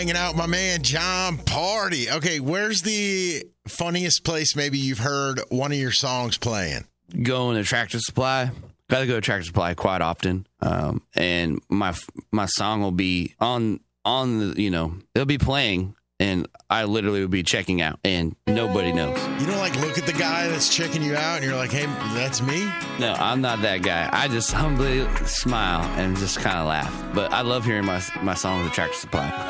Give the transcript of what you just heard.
Hanging out with my man, John Party. Okay, where's the funniest place maybe you've heard one of your songs playing? Going to Tractor Supply. Got to go to Tractor Supply quite often. And my song will be on the, it'll be playing, and I literally will be checking out, and nobody knows. You don't look at the guy that's checking you out and you're like, hey, that's me? No, I'm not that guy. I just humbly smile and just kind of laugh. But I love hearing my song with Tractor Supply.